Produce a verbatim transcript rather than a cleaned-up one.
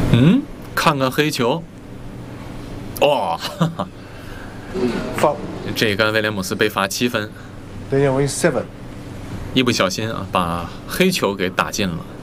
嗯，看看黑球。哇、哦，哈哈， Foul. 这个威廉姆斯被罚七分。 Daniel Wayne seven. 一不小心啊，把黑球给打进了。